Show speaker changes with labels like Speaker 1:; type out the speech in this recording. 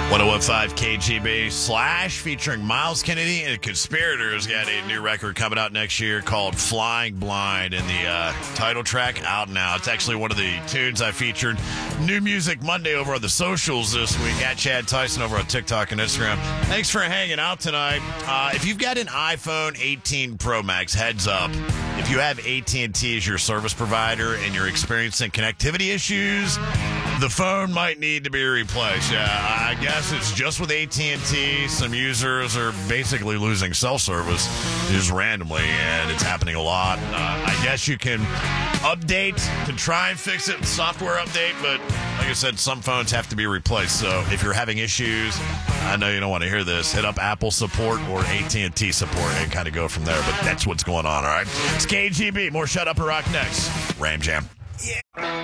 Speaker 1: 1015 KGB Slash featuring Miles Kennedy and Conspirators got a new record coming out next year called Flying Blind, and the title track out now. It's actually one of the tunes I featured New Music Monday over on the socials this week at Chad Tyson over on TikTok and Instagram. Thanks for hanging out tonight. If you've got an iPhone 18 Pro Max, heads up. If you have AT&T as your service provider and you're experiencing connectivity issues, the phone might need to be replaced. Yeah, I guess it's just with AT&T. Some users are basically losing cell service just randomly, and it's happening a lot. I guess you can update to try and fix it, software update, but like I said, some phones have to be replaced. So if you're having issues, I know you don't want to hear this, hit up Apple support or AT&T support and kind of go from there. But that's what's going on, all right? It's KGB. More Shut Up and Rock next. Ram Jam. Yeah.